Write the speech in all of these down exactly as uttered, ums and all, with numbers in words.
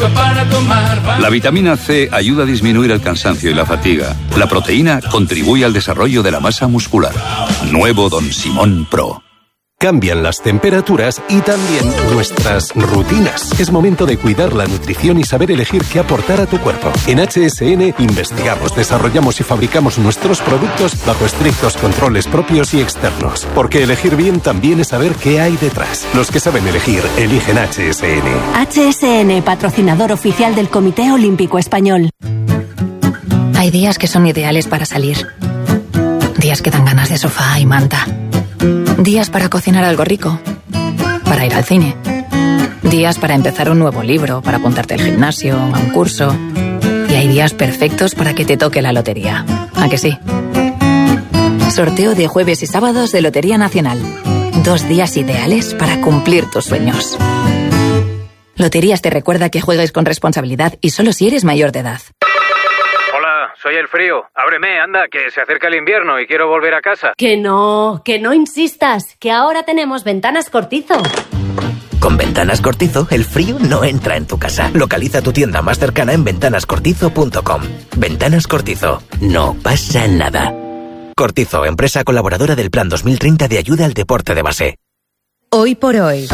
para tomar. La vitamina C ayuda a disminuir el cansancio y la fatiga. La proteína contribuye al desarrollo de la masa muscular. Nuevo Don Simón Pro. Cambian las temperaturas y también nuestras rutinas. Es momento de cuidar la nutrición y saber elegir qué aportar a tu cuerpo. En H S N investigamos, desarrollamos y fabricamos nuestros productos bajo estrictos controles propios y externos. Porque elegir bien también es saber qué hay detrás. Los que saben elegir, eligen H S N. H S N, patrocinador oficial del Comité Olímpico Español. Hay días que son ideales para salir. Días que dan ganas de sofá y manta. Días para cocinar algo rico, para ir al cine. Días para empezar un nuevo libro, para apuntarte al gimnasio, a un curso. Y hay días perfectos para que te toque la lotería. ¿A que sí? Sorteo de jueves y sábados de Lotería Nacional. Dos días ideales para cumplir tus sueños. Loterías te recuerda que juegues con responsabilidad y solo si eres mayor de edad. Soy el frío. Ábreme, anda, que se acerca el invierno y quiero volver a casa. Que no, que no insistas, que ahora tenemos Ventanas Cortizo. Con Ventanas Cortizo, el frío no entra en tu casa. Localiza tu tienda más cercana en ventanas cortizo punto com. Ventanas Cortizo. No pasa nada. Cortizo, empresa colaboradora del Plan dos mil treinta de ayuda al deporte de base. Hoy por hoy,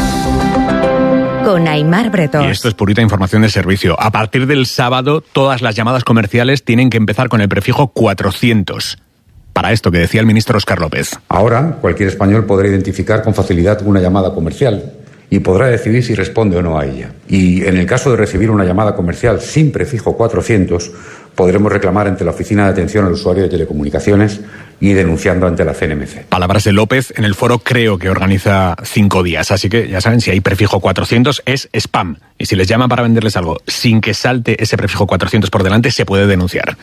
con Aimar Bretón. Y esto es purita información de servicio. A partir del sábado, todas las llamadas comerciales tienen que empezar con el prefijo cuatrocientos. Para esto que decía el ministro Óscar López. Ahora, cualquier español podrá identificar con facilidad una llamada comercial y podrá decidir si responde o no a ella. Y en el caso de recibir una llamada comercial sin prefijo cuatrocientos, podremos reclamar ante la Oficina de Atención al Usuario de Telecomunicaciones y denunciando ante la C N M C. Palabras de López en el foro Creo, que organiza cinco días. Así que ya saben, si hay prefijo cuatrocientos es spam. Y si les llaman para venderles algo sin que salte ese prefijo cuatrocientos por delante, se puede denunciar.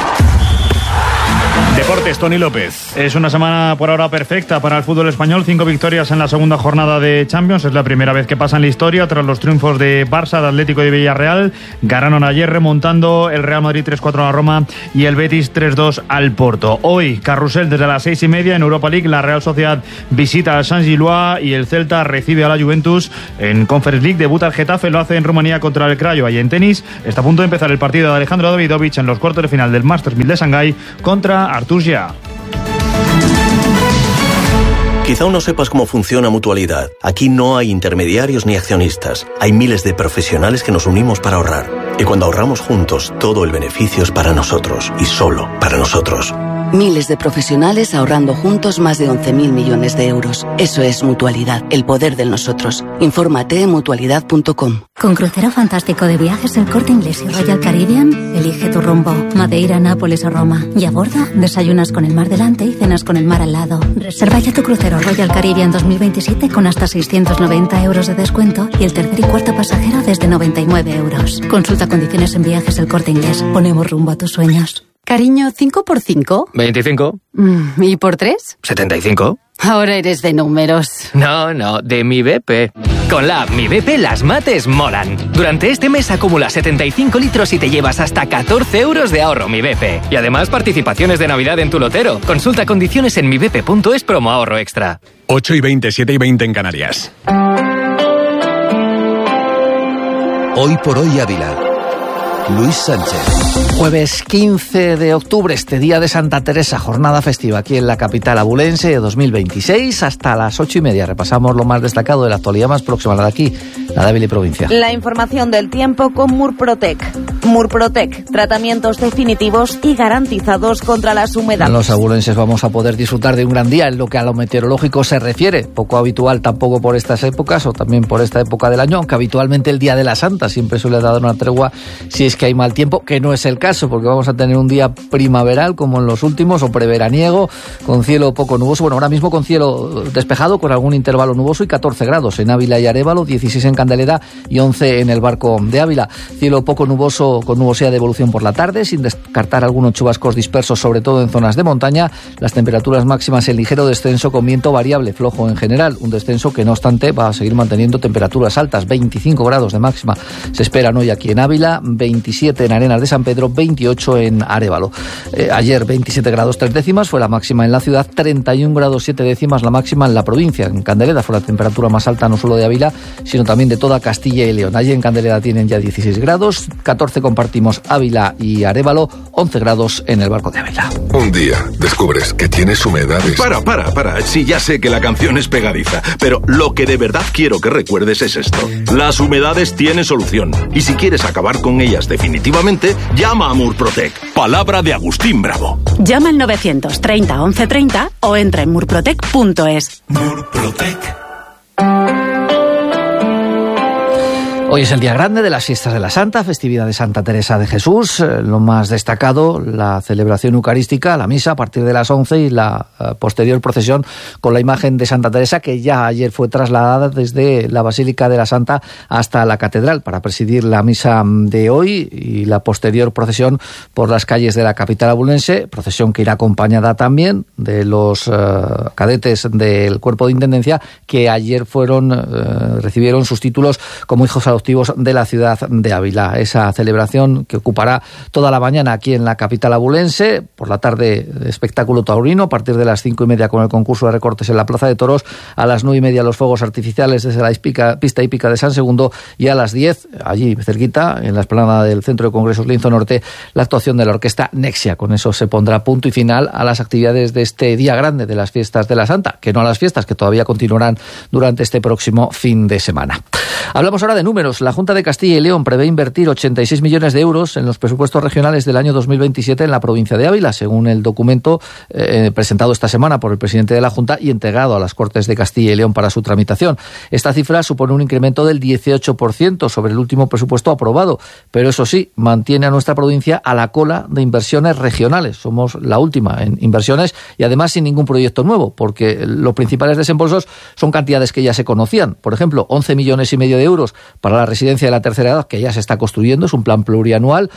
Deportes, Tony López. Es una semana por ahora perfecta para el fútbol español. Cinco victorias en la segunda jornada de Champions. Es la primera vez que pasa en la historia tras los triunfos de Barça, de Atlético y de Villarreal. Ganaron ayer remontando el Real Madrid tres cuatro a la Roma y el Betis tres dos al Porto. Hoy, carrusel desde las seis y media en Europa League. La Real Sociedad visita al Saint-Gilloise y el Celta recibe a la Juventus. En Conference League debuta el Getafe, lo hace en Rumanía contra el Craiova. Y en tenis está a punto de empezar el partido de Alejandro Davidovich en los cuartos de final del Masters mil de Shanghái contra Artur Gia. Quizá aún no sepas cómo funciona Mutualidad. Aquí no hay intermediarios ni accionistas. Hay miles de profesionales que nos unimos para ahorrar. Y cuando ahorramos juntos, todo el beneficio es para nosotros y solo para nosotros. Miles de profesionales ahorrando juntos más de once mil millones de euros. Eso es Mutualidad, el poder del nosotros. Infórmate en mutualidad punto com. Con crucero fantástico de viajes El Corte Inglés y Royal Caribbean, elige tu rumbo. Madeira, Nápoles o Roma. Y a bordo, desayunas con el mar delante y cenas con el mar al lado. Reserva ya tu crucero Royal Caribbean dos mil veintisiete con hasta seiscientos noventa euros de descuento y el tercer y cuarto pasajero desde noventa y nueve euros. Consulta condiciones en Viajes El Corte Inglés. Ponemos rumbo a tus sueños. Cariño, ¿cinco por cinco? veinticinco. Mm, ¿Y por tres? setenta y cinco. Ahora eres de números. No, no, de Mi B P. Con la app Mi B P las mates molan. Durante este mes acumula setenta y cinco litros y te llevas hasta catorce euros de ahorro Mi B P. Y además participaciones de Navidad en tu lotero. Consulta condiciones en mi b p punto es promo ahorro extra. ocho y veinte, siete y veinte en Canarias. Hoy por hoy Ávila. Luis Sánchez. Jueves quince de octubre, este día de Santa Teresa, jornada festiva aquí en la capital abulense de dos mil veintiséis. Hasta las ocho y media repasamos lo más destacado de la actualidad más próxima, la de aquí, la de Ávila y provincia. La información del tiempo con Murprotec. Murprotec, tratamientos definitivos y garantizados contra las humedades. Los abulenses vamos a poder disfrutar de un gran día en lo que a lo meteorológico se refiere. Poco habitual tampoco por estas épocas o también por esta época del año, aunque habitualmente el día de la Santa siempre suele dar una tregua si es que hay mal tiempo, que no es el caso, porque vamos a tener un día primaveral como en los últimos, o preveraniego, con cielo poco nuboso. Bueno, ahora mismo con cielo despejado, con algún intervalo nuboso y catorce grados en Ávila y Arévalo, dieciséis en Candelera y once en el Barco de Ávila. Cielo poco nuboso con nubosidad de evolución por la tarde, sin descartar algunos chubascos dispersos, sobre todo en zonas de montaña. Las temperaturas máximas en ligero descenso con viento variable, flojo en general. Un descenso que, no obstante, va a seguir manteniendo temperaturas altas. veinticinco grados de máxima se esperan hoy aquí en Ávila, veinte veintisiete en Arenas de San Pedro, veintiocho en Arévalo. Eh, ayer veintisiete grados tres décimas fue la máxima en la ciudad, treinta y un grados siete décimas la máxima en la provincia. En Candeleda fue la temperatura más alta no solo de Ávila, sino también de toda Castilla y León. Allí en Candeleda tienen ya dieciséis grados, catorce compartimos Ávila y Arévalo, once grados en el Barco de Ávila. Un día descubres que tienes humedades. Para, para, para. Sí, ya sé que la canción es pegadiza, pero lo que de verdad quiero que recuerdes es esto. Las humedades tienen solución. Y si quieres acabar con ellas definitivamente, llama a Murprotec. Palabra de Agustín Bravo. Llama al novecientos treinta once treinta o entra en murprotec punto es. Murprotec. Hoy es el día grande de las fiestas de la Santa, festividad de Santa Teresa de Jesús. Lo más destacado, la celebración eucarística, la misa a partir de las once y la uh, posterior procesión con la imagen de Santa Teresa, que ya ayer fue trasladada desde la Basílica de la Santa hasta la Catedral para presidir la misa de hoy y la posterior procesión por las calles de la capital abulense, procesión que irá acompañada también de los uh, cadetes del Cuerpo de Intendencia que ayer fueron uh, recibieron sus títulos como hijos adoptivos de la ciudad de Ávila. Esa celebración que ocupará toda la mañana aquí en la capital abulense, por la tarde espectáculo taurino, a partir de las cinco y media con el concurso de recortes en la Plaza de Toros, a las nueve y media los fuegos artificiales desde la hípica, pista hípica de San Segundo, y a las diez, allí cerquita, en la explanada del Centro de Congresos Linzo Norte, la actuación de la Orquesta Nexia. Con eso se pondrá punto y final a las actividades de este día grande de las fiestas de la Santa, que no a las fiestas que todavía continuarán durante este próximo fin de semana. Hablamos ahora de números. La Junta de Castilla y León prevé invertir ochenta y seis millones de euros en los presupuestos regionales del año dos mil veintisiete en la provincia de Ávila, según el documento eh, presentado esta semana por el presidente de la Junta y entregado a las Cortes de Castilla y León para su tramitación. Esta cifra supone un incremento del dieciocho por ciento sobre el último presupuesto aprobado, pero eso sí, mantiene a nuestra provincia a la cola de inversiones regionales. Somos la última en inversiones y además sin ningún proyecto nuevo, porque los principales desembolsos son cantidades que ya se conocían. Por ejemplo, once millones y medio de euros para la residencia de la tercera edad, que ya se está construyendo, es un plan plurianual,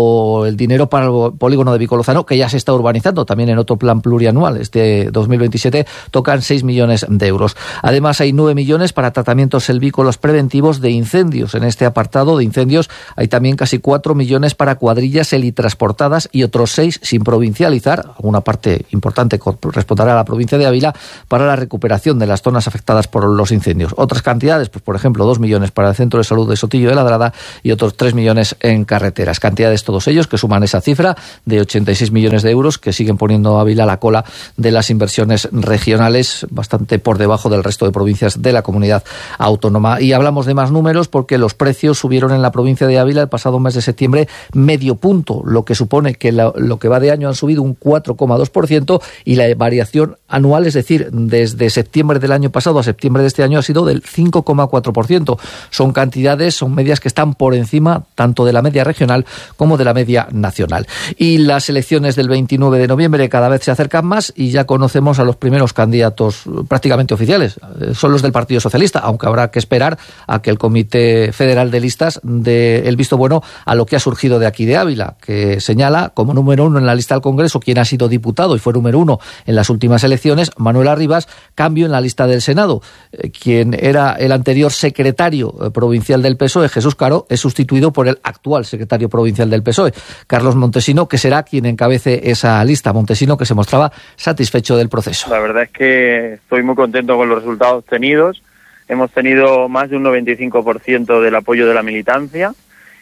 o el dinero para el polígono de Vicolozano, que ya se está urbanizando, también en otro plan plurianual. Este dos mil veintisiete tocan seis millones de euros. Además, hay nueve millones para tratamientos selvícolas preventivos de incendios. En este apartado de incendios hay también casi cuatro millones para cuadrillas helitransportadas y otros seis sin provincializar. Una parte importante corresponderá a la provincia de Ávila para la recuperación de las zonas afectadas por los incendios. Otras cantidades, pues por ejemplo, dos millones para el Centro de Salud de Sotillo de Ladrada y otros tres millones en carreteras. Cantidades todos ellos que suman esa cifra de ochenta y seis millones de euros que siguen poniendo a Ávila la cola de las inversiones regionales, bastante por debajo del resto de provincias de la comunidad autónoma. Y hablamos de más números porque los precios subieron en la provincia de Ávila el pasado mes de septiembre medio punto, lo que supone que la, lo que va de año han subido un cuatro coma dos por ciento y la variación anual, es decir, desde septiembre del año pasado a septiembre de este año ha sido del cinco coma cuatro por ciento. Son cantidades, son medias que están por encima tanto de la media regional como de la media nacional. Y las elecciones del veintinueve de noviembre cada vez se acercan más y ya conocemos a los primeros candidatos prácticamente oficiales. Son los del Partido Socialista, aunque habrá que esperar a que el Comité Federal de Listas dé el visto bueno a lo que ha surgido de aquí de Ávila, que señala como número uno en la lista del Congreso quien ha sido diputado y fue número uno en las últimas elecciones, Manuel Arribas, cambio en la lista del Senado. Quien era el anterior secretario provincial del P S O E, Jesús Caro, es sustituido por el actual secretario provincial del P S O E, Carlos Montesino, que será quien encabece esa lista. Montesino, que se mostraba satisfecho del proceso. La verdad es que estoy muy contento con los resultados obtenidos. Hemos tenido más de un noventa y cinco por ciento del apoyo de la militancia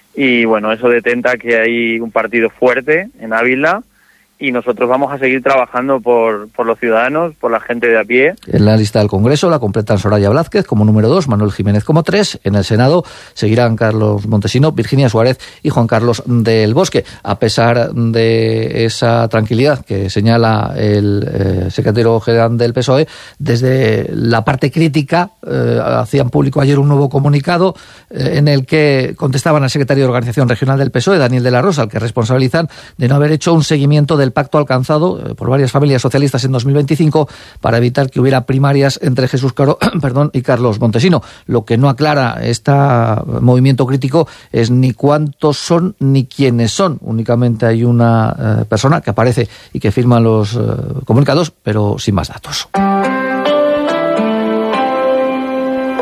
y bueno, eso detenta que hay un partido fuerte en Ávila y nosotros vamos a seguir trabajando por, por los ciudadanos, por la gente de a pie. En la lista del Congreso la completan Soraya Blázquez como número dos, Manuel Jiménez como tres. En el Senado seguirán Carlos Montesino, Virginia Suárez y Juan Carlos del Bosque. A pesar de esa tranquilidad que señala el eh, secretario general del P S O E, desde la parte crítica eh, hacían público ayer un nuevo comunicado eh, en el que contestaban al secretario de Organización Regional del P S O E, Daniel de la Rosa, al que responsabilizan de no haber hecho un seguimiento del pacto alcanzado por varias familias socialistas en dos mil veinticinco para evitar que hubiera primarias entre Jesús Caro perdón, y Carlos Montesino. Lo que no aclara este movimiento crítico es ni cuántos son ni quiénes son. Únicamente hay una eh, persona que aparece y que firma los eh, comunicados, pero sin más datos.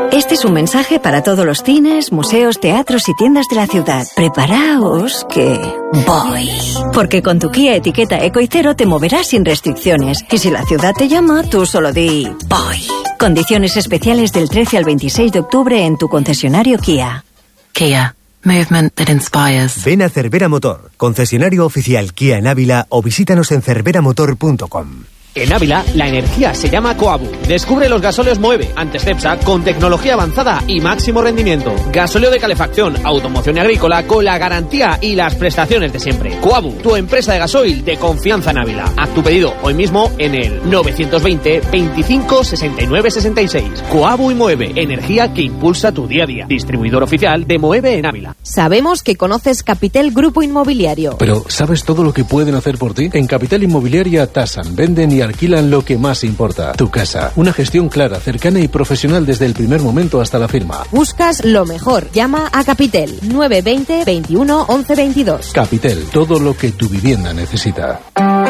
Este es un mensaje para todos los cines, museos, teatros y tiendas de la ciudad. Preparaos que voy. Porque con tu Kia etiqueta Eco y Cero te moverás sin restricciones. Y si la ciudad te llama, tú solo di voy. Condiciones especiales del trece al veintiséis de octubre en tu concesionario Kia. Kia. Movement that inspires. Ven a Cervera Motor, concesionario oficial Kia en Ávila, o visítanos en cervera motor punto com. En Ávila, la energía se llama Coabu. Descubre los gasóleos Moeve, antes Cepsa, con tecnología avanzada y máximo rendimiento. Gasóleo de calefacción, automoción y agrícola, con la garantía y las prestaciones de siempre. Coabu, tu empresa de gasoil de confianza en Ávila. Haz tu pedido hoy mismo en el novecientos veinte, veinticinco, sesenta y nueve, sesenta y seis. Coabu y Moeve, energía que impulsa tu día a día. Distribuidor oficial de Moeve en Ávila. Sabemos que conoces Capitel Grupo Inmobiliario. Pero ¿sabes todo lo que pueden hacer por ti? En Capital Inmobiliaria tasan, venden y alquilan lo que más importa, tu casa. Una gestión clara, cercana y profesional desde el primer momento hasta la firma. Buscas lo mejor. Llama a Capitel nueve veinte, veintiuno, once, veintidós. Capitel, todo lo que tu vivienda necesita.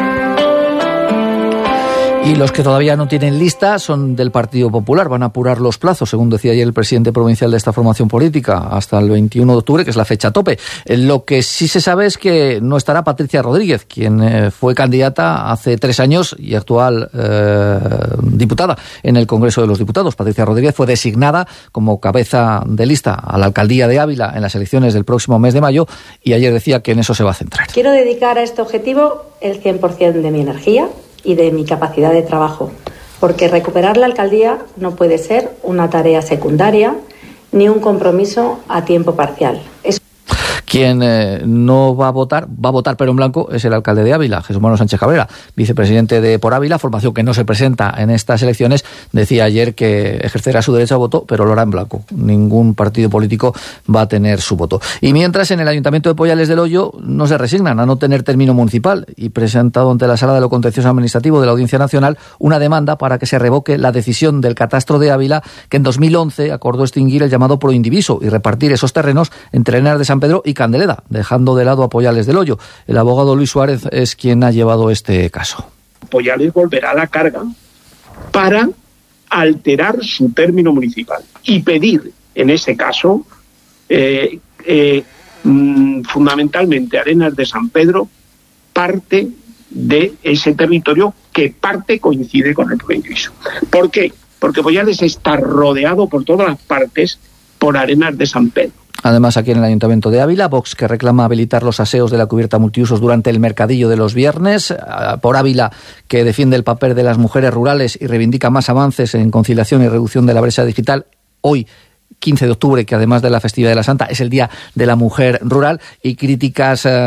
Y los que todavía no tienen lista son del Partido Popular. Van a apurar los plazos, según decía ayer el presidente provincial de esta formación política, hasta el veintiuno de octubre, que es la fecha tope. Lo que sí se sabe es que no estará Patricia Rodríguez, quien eh, fue candidata hace tres años y actual eh, diputada en el Congreso de los Diputados. Patricia Rodríguez fue designada como cabeza de lista a la alcaldía de Ávila en las elecciones del próximo mes de mayo, y ayer decía que en eso se va a centrar. Quiero dedicar a este objetivo el cien por ciento de mi energía y de mi capacidad de trabajo, porque recuperar la alcaldía no puede ser una tarea secundaria ni un compromiso a tiempo parcial. Es Quien eh, no va a votar, va a votar pero en blanco, es el alcalde de Ávila, Jesús Manuel Sánchez Cabrera, vicepresidente de Por Ávila, formación que no se presenta en estas elecciones. Decía ayer que ejercerá su derecho a voto, pero lo hará en blanco. Ningún partido político va a tener su voto. Y mientras, en el Ayuntamiento de Poyales del Hoyo no se resignan a no tener término municipal y presentado ante la Sala de lo Contencioso Administrativo de la Audiencia Nacional una demanda para que se revoque la decisión del Catastro de Ávila, que en dos mil once acordó extinguir el llamado proindiviso y repartir esos terrenos entre Henares de San Pedro y Candeleda, dejando de lado a Poyales del Hoyo. El abogado Luis Suárez es quien ha llevado este caso. Poyales volverá a la carga para alterar su término municipal y pedir, en ese caso, eh, eh, mm, fundamentalmente Arenas de San Pedro, parte de ese territorio que parte coincide con el proindiviso. ¿Por qué? Porque Poyales está rodeado por todas las partes por Arenas de San Pedro. Además, aquí en el Ayuntamiento de Ávila, Vox, que reclama habilitar los aseos de la cubierta multiusos durante el mercadillo de los viernes. Por Ávila, que defiende el papel de las mujeres rurales y reivindica más avances en conciliación y reducción de la brecha digital. Hoy, quince de octubre, que además de la festividad de la Santa es el Día de la Mujer Rural, y críticas eh,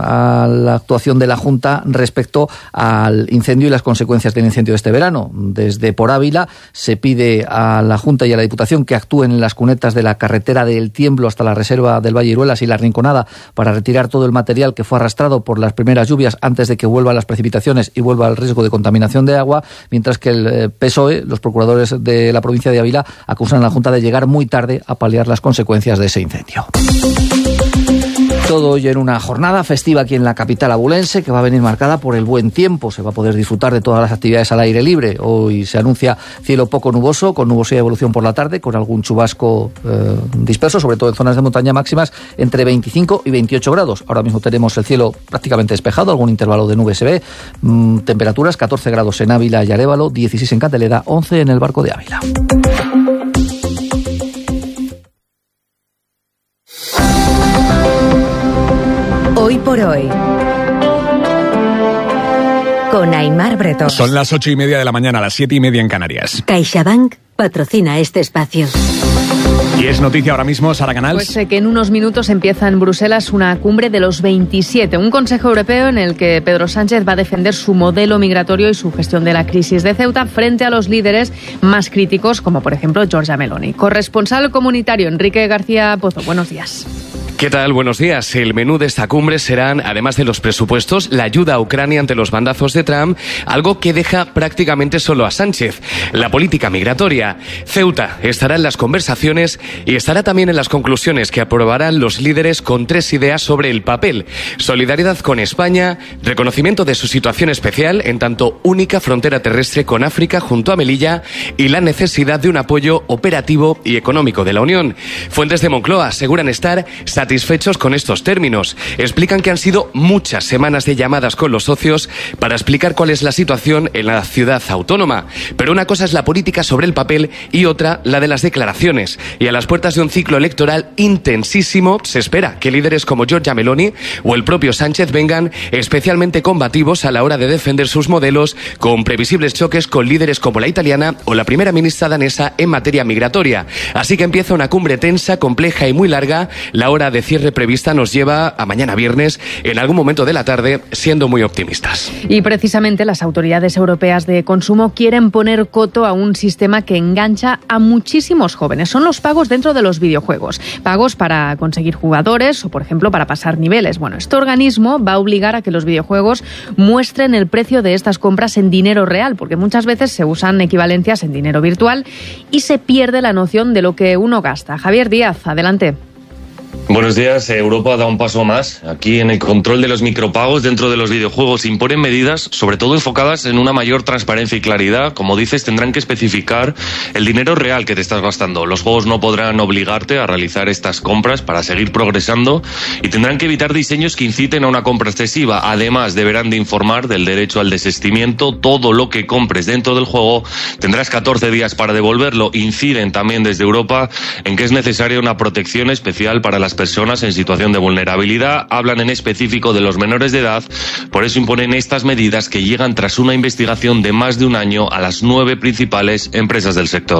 a la actuación de la Junta respecto al incendio y las consecuencias del incendio de este verano. Desde Por Ávila se pide a la Junta y a la Diputación que actúen en las cunetas de la carretera del Tiemblo hasta la reserva del Valle Iruelas y la Rinconada para retirar todo el material que fue arrastrado por las primeras lluvias antes de que vuelvan las precipitaciones y vuelva el riesgo de contaminación de agua, mientras que el P S O E, los procuradores de la provincia de Ávila, acusan a la Junta de llegar muy tarde a paliar las consecuencias de ese incendio. Todo hoy en una jornada festiva aquí en la capital abulense, que va a venir marcada por el buen tiempo. Se va a poder disfrutar de todas las actividades al aire libre. Hoy se anuncia cielo poco nuboso, con nubosidad y evolución por la tarde, con algún chubasco eh, disperso, sobre todo en zonas de montaña, máximas entre veinticinco y veintiocho grados. Ahora mismo tenemos el cielo prácticamente despejado, algún intervalo de nubes se ve. Mm, temperaturas catorce grados en Ávila y Arévalo, dieciséis en Candeleda, once en el Barco de Ávila. Hoy por hoy, con Aimar Bretón. Son las ocho y media de la mañana, las siete y media en Canarias. CaixaBank patrocina este espacio. Y es noticia ahora mismo, Sara Canals. Pues eh, que en unos minutos empieza en Bruselas una cumbre de los veintisiete, un Consejo Europeo en el que Pedro Sánchez va a defender su modelo migratorio y su gestión de la crisis de Ceuta frente a los líderes más críticos, como por ejemplo Giorgia Meloni. Corresponsal comunitario Enrique García Pozo, buenos días. ¿Qué tal? Buenos días. El menú de esta cumbre serán, además de los presupuestos, la ayuda a Ucrania ante los bandazos de Trump, algo que deja prácticamente solo a Sánchez, la política migratoria. Ceuta estará en las conversaciones y estará también en las conclusiones que aprobarán los líderes con tres ideas sobre el papel: solidaridad con España, reconocimiento de su situación especial en tanto única frontera terrestre con África junto a Melilla y la necesidad de un apoyo operativo y económico de la Unión. Fuentes de Moncloa aseguran estar satisfechos con estos términos. Explican que han sido muchas semanas de llamadas con los socios para explicar cuál es la situación en la ciudad autónoma. Pero una cosa es la política sobre el papel y otra la de las declaraciones. Y a las puertas de un ciclo electoral intensísimo, se espera que líderes como Giorgia Meloni o el propio Sánchez vengan especialmente combativos a la hora de defender sus modelos, con previsibles choques con líderes como la italiana o la primera ministra danesa en materia migratoria. Así que empieza una cumbre tensa, compleja y muy larga. La hora de cierre prevista nos lleva a mañana viernes, en algún momento de la tarde, siendo muy optimistas. Y precisamente las autoridades europeas de consumo quieren poner coto a un sistema que engancha a muchísimos jóvenes. Son los pagos dentro de los videojuegos. Pagos para conseguir jugadores o, por ejemplo, para pasar niveles. Bueno, este organismo va a obligar a que los videojuegos muestren el precio de estas compras en dinero real, porque muchas veces se usan equivalencias en dinero virtual y se pierde la noción de lo que uno gasta. Javier Díaz, adelante. Buenos días. Europa da un paso más. Aquí en el control de los micropagos dentro de los videojuegos se imponen medidas, sobre todo enfocadas en una mayor transparencia y claridad. Como dices, tendrán que especificar el dinero real que te estás gastando. Los juegos no podrán obligarte a realizar estas compras para seguir progresando y tendrán que evitar diseños que inciten a una compra excesiva. Además, deberán de informar del derecho al desistimiento. Todo lo que compres dentro del juego tendrás catorce días para devolverlo. Inciden también desde Europa en que es necesaria una protección especial para las personas en situación de vulnerabilidad. Hablan en específico de los menores de edad, por eso imponen estas medidas que llegan tras una investigación de más de un año a las nueve principales empresas del sector.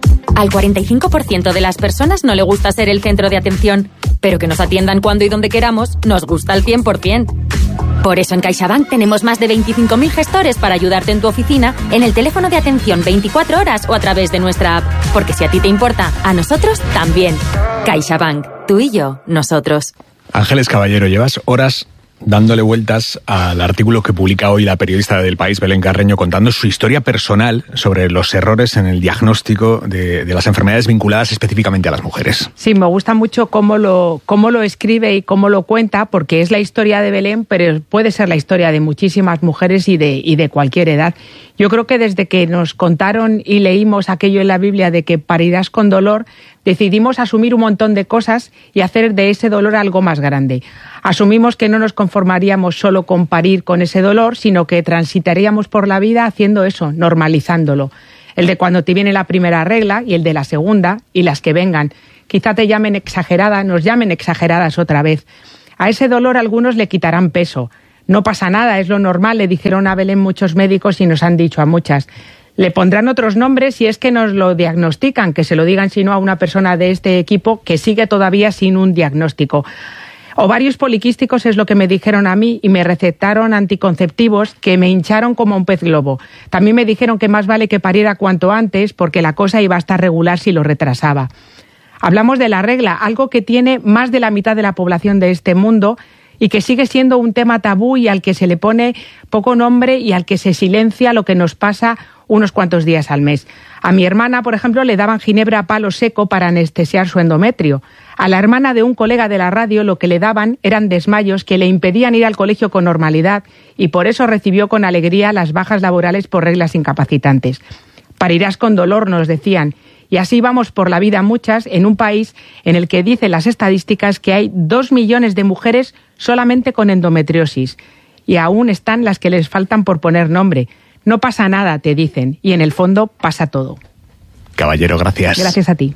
Al cuarenta y cinco por ciento de las personas no le gusta ser el centro de atención, pero que nos atiendan cuando y donde queramos nos gusta al cien por ciento. Por eso en CaixaBank tenemos más de veinticinco mil gestores para ayudarte en tu oficina, en el teléfono de atención veinticuatro horas o a través de nuestra app. Porque si a ti te importa, a nosotros también. CaixaBank. Tú y yo, nosotros. Ángeles Caballero, llevas horas dándole vueltas al artículo que publica hoy la periodista del País, Belén Carreño, contando su historia personal sobre los errores en el diagnóstico de, de las enfermedades vinculadas específicamente a las mujeres. Sí, me gusta mucho cómo lo, cómo lo escribe y cómo lo cuenta, porque es la historia de Belén, pero puede ser la historia de muchísimas mujeres y de, y de cualquier edad. Yo creo que desde que nos contaron y leímos aquello en la Biblia de que parirás con dolor, decidimos asumir un montón de cosas y hacer de ese dolor algo más grande. Asumimos que no nos conformaríamos solo con parir con ese dolor, sino que transitaríamos por la vida haciendo eso, normalizándolo. El de cuando te viene la primera regla y el de la segunda y las que vengan. Quizá te llamen exagerada, nos llamen exageradas otra vez. A ese dolor algunos le quitarán peso. No pasa nada, es lo normal, le dijeron a Belén muchos médicos y nos han dicho a muchas. Le pondrán otros nombres si es que nos lo diagnostican, que se lo digan si no a una persona de este equipo que sigue todavía sin un diagnóstico. Ovarios poliquísticos es lo que me dijeron a mí y me recetaron anticonceptivos que me hincharon como un pez globo. También me dijeron que más vale que pariera cuanto antes porque la cosa iba a estar regular si lo retrasaba. Hablamos de la regla, algo que tiene más de la mitad de la población de este mundo y que sigue siendo un tema tabú y al que se le pone poco nombre y al que se silencia lo que nos pasa unos cuantos días al mes. A mi hermana, por ejemplo, le daban ginebra a palo seco para anestesiar su endometrio. A la hermana de un colega de la radio lo que le daban eran desmayos que le impedían ir al colegio con normalidad y por eso recibió con alegría las bajas laborales por reglas incapacitantes. Parirás con dolor, nos decían. Y así vamos por la vida muchas en un país en el que dicen las estadísticas que hay dos millones de mujeres solamente con endometriosis. Y aún están las que les faltan por poner nombre. No pasa nada, te dicen, y en el fondo pasa todo. Caballero, gracias. Gracias a ti.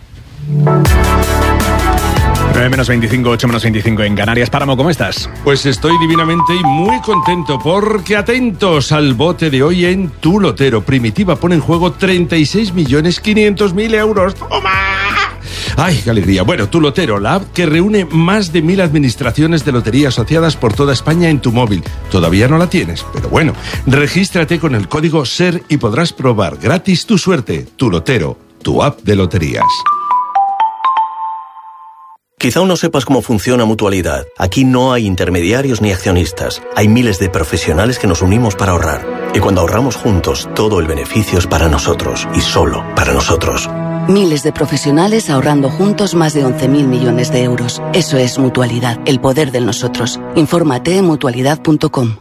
nueve menos veinticinco, ocho menos veinticinco en Canarias. Páramo, ¿cómo estás? Pues estoy divinamente y muy contento porque atentos al bote de hoy en Tu Lotero. Primitiva pone en juego treinta y seis millones quinientos mil euros. ¡Toma! ¡Ay, qué alegría! Bueno, Tu Lotero, la app que reúne más de mil administraciones de lotería asociadas por toda España en tu móvil. Todavía no la tienes, pero bueno, regístrate con el código SER y podrás probar gratis tu suerte. Tu Lotero, tu app de loterías. Quizá aún no sepas cómo funciona Mutualidad. Aquí no hay intermediarios ni accionistas. Hay miles de profesionales que nos unimos para ahorrar. Y cuando ahorramos juntos, todo el beneficio es para nosotros y solo para nosotros. Miles de profesionales ahorrando juntos más de once mil millones de euros. Eso es Mutualidad, el poder del nosotros. Infórmate en mutualidad punto com.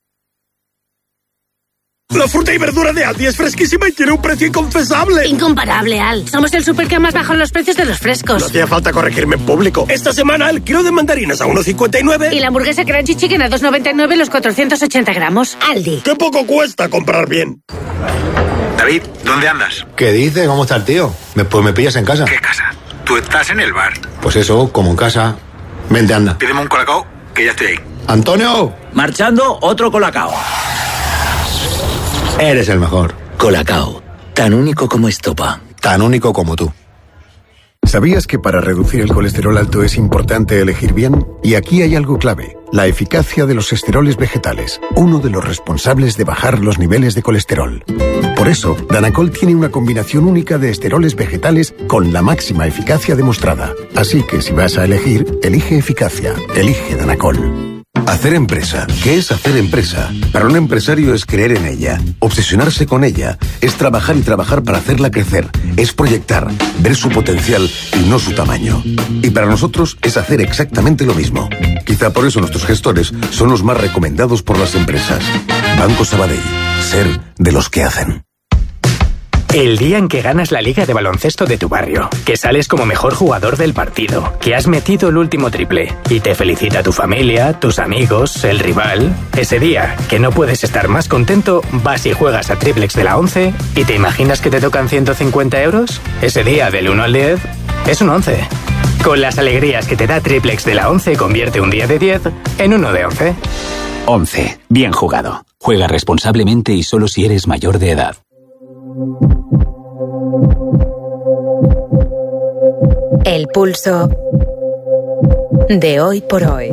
La fruta y verdura de Aldi es fresquísima y tiene un precio inconfesable. Incomparable, Al. Somos el súper que más bajan los precios de los frescos. No hacía falta corregirme en público. Esta semana el kilo de mandarinas a uno cincuenta y nueve. Y la hamburguesa Crunchy Chicken a dos noventa y nueve los cuatrocientos ochenta gramos. Aldi. ¡Qué poco cuesta comprar bien! David, ¿dónde andas? ¿Qué dice? ¿Cómo está el tío? Me, pues me pillas en casa. ¿Qué casa? Tú estás en el bar. Pues eso, como en casa. Vente, anda. Pídeme un colacao, que ya estoy ahí. ¡Antonio! Marchando, otro colacao. Eres el mejor. Colacao, tan único como estopa. Tan único como tú. ¿Sabías que para reducir el colesterol alto es importante elegir bien? Y aquí hay algo clave, la eficacia de los esteroles vegetales, uno de los responsables de bajar los niveles de colesterol. Por eso, Danacol tiene una combinación única de esteroles vegetales con la máxima eficacia demostrada. Así que si vas a elegir, elige eficacia, elige Danacol. Hacer empresa. ¿Qué es hacer empresa? Para un empresario es creer en ella, obsesionarse con ella, es trabajar y trabajar para hacerla crecer, es proyectar, ver su potencial y no su tamaño. Y para nosotros es hacer exactamente lo mismo. Quizá por eso nuestros gestores son los más recomendados por las empresas. Banco Sabadell. Ser de los que hacen. El día en que ganas la liga de baloncesto de tu barrio, que sales como mejor jugador del partido, que has metido el último triple y te felicita tu familia, tus amigos, el rival. Ese día, que no puedes estar más contento, vas y juegas a Triplex de la once y te imaginas que te tocan ciento cincuenta euros. Ese día, del uno al diez, es un once. Con las alegrías que te da Triplex de la once, convierte un día de diez en uno de once. once. Bien jugado. Juega responsablemente y solo si eres mayor de edad. El pulso de hoy por hoy.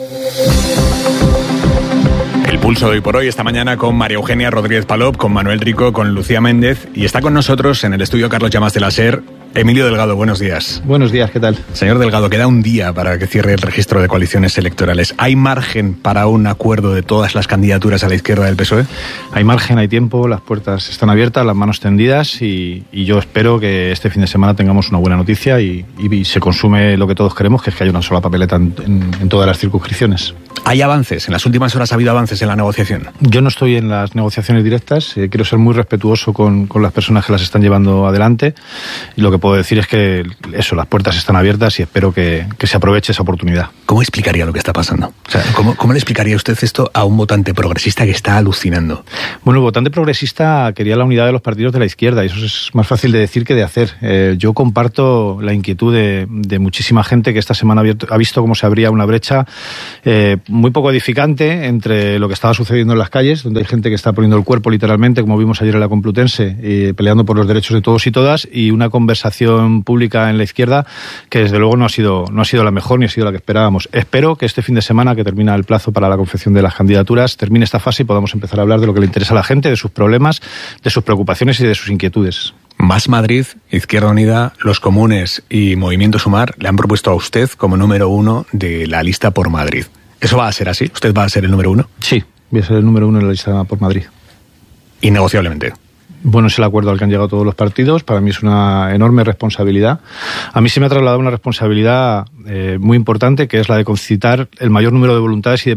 El pulso de hoy por hoy, esta mañana con María Eugenia Rodríguez Palop, con Manuel Rico, con Lucía Méndez, y está con nosotros en el estudio Carlos Llamas de la SER, Emilio Delgado. Buenos días. Buenos días, ¿qué tal? Señor Delgado, queda un día para que cierre el registro de coaliciones electorales. ¿Hay margen para un acuerdo de todas las candidaturas a la izquierda del P S O E? Hay margen, hay tiempo, las puertas están abiertas, las manos tendidas, y, y yo espero que este fin de semana tengamos una buena noticia y, y, y se consume lo que todos queremos, que es que haya una sola papeleta en, en, en todas las circunscripciones. ¿Hay avances? ¿En las últimas horas ha habido avances en la negociación? Yo no estoy en las negociaciones directas, eh, quiero ser muy respetuoso con, con las personas que las están llevando adelante, y lo que puedo decir es que eso, las puertas están abiertas y espero que, que se aproveche esa oportunidad. ¿Cómo explicaría lo que está pasando? O sea, ¿cómo, ¿cómo le explicaría usted esto a un votante progresista que está alucinando? Bueno, el votante progresista quería la unidad de los partidos de la izquierda, y eso es más fácil de decir que de hacer. Eh, yo comparto la inquietud de, de muchísima gente que esta semana ha, abierto, ha visto cómo se abría una brecha eh, muy poco edificante entre lo que estaba sucediendo en las calles, donde hay gente que está poniendo el cuerpo literalmente, como vimos ayer en la Complutense, eh, peleando por los derechos de todos y todas, y una conversación pública en la izquierda que desde luego no ha sido no ha sido la mejor ni ha sido la que esperábamos. Espero que este fin de semana, que termina el plazo para la confección de las candidaturas, termine esta fase y podamos empezar a hablar de lo que le interesa a la gente, de sus problemas, de sus preocupaciones y de sus inquietudes. Más Madrid, Izquierda Unida, Los Comunes y Movimiento Sumar le han propuesto a usted como número uno de la lista por Madrid. ¿Eso va a ser así? ¿Usted va a ser el número uno? Sí, voy a ser el número uno en la lista por Madrid. Innegociablemente. Bueno, es el acuerdo al que han llegado todos los partidos. Para mí es una enorme responsabilidad. A mí se me ha trasladado una responsabilidad eh, muy importante, que es la de concitar el mayor número de voluntades y de